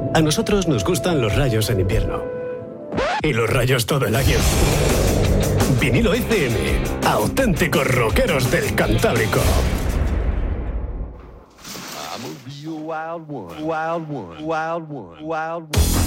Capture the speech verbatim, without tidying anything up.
A nosotros nos gustan los rayos en invierno. Y los rayos todo el año. Vinilo F M, auténticos rockeros del Cantábrico. I'm a real wild one, wild one, wild one, wild one.